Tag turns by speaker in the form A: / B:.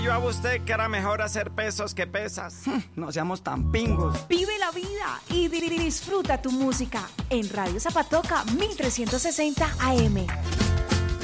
A: Yo a usted que era mejor hacer pesos que pesas. No seamos tan pingos.
B: Vive la vida y disfruta tu música en Radio Zapatoca 1360 AM.